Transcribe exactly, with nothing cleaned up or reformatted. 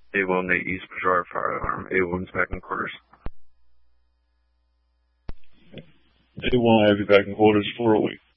A one, Nate East, Pajara Firearm. A one's back in quarters. A one, I have you back in quarters for a week.